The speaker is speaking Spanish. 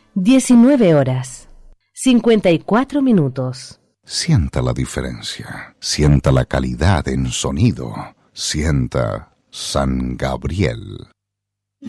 19 horas, 54 minutos. Sienta la diferencia, sienta la calidad en sonido, sienta San Gabriel.